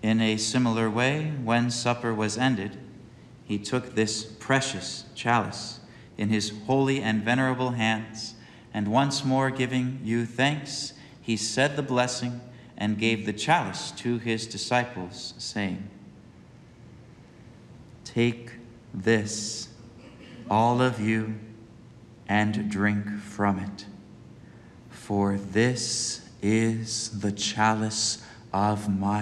In a similar way, when supper was ended, he took this precious chalice in his holy and venerable hands, and once more giving you thanks, he said the blessing and gave the chalice to his disciples, saying, "Take this, all of you, and drink from it. For this is the chalice of my